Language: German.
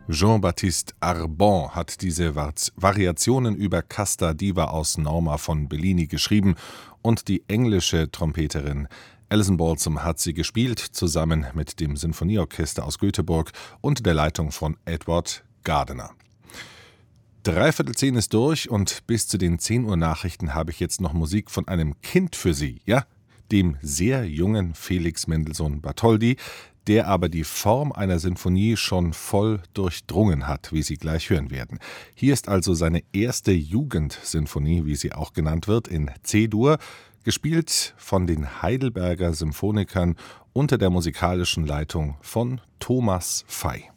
Jean-Baptiste Arbon hat diese Variationen über Casta Diva aus Norma von Bellini geschrieben und die englische Trompeterin Alison Balsam hat sie gespielt, zusammen mit dem Sinfonieorchester aus Göteborg unter der Leitung von Edward Gardiner. 9:15 ist durch und bis zu den 10 Uhr Nachrichten habe ich jetzt noch Musik von einem Kind für Sie, ja, dem sehr jungen Felix Mendelssohn Bartholdy, der aber die Form einer Sinfonie schon voll durchdrungen hat, wie Sie gleich hören werden. Hier ist also seine erste Jugendsinfonie, wie sie auch genannt wird, in C-Dur, gespielt von den Heidelberger Symphonikern unter der musikalischen Leitung von Thomas Fey.